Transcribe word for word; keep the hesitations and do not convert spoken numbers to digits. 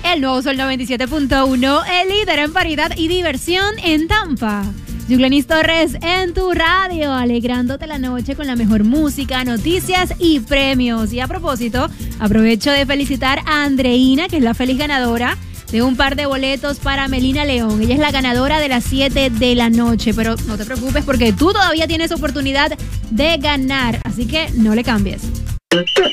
El nuevo Sol noventa y siete punto uno, el líder en variedad y diversión en Tampa. Yuglenis Torres en tu radio, alegrándote la noche con la mejor música, noticias y premios. Y a propósito, aprovecho de felicitar a Andreina, que es la feliz ganadora de un par de boletos para Melina León. Ella es la ganadora de las siete de la noche, pero no te preocupes porque tú todavía tienes oportunidad de ganar, así que no le cambies.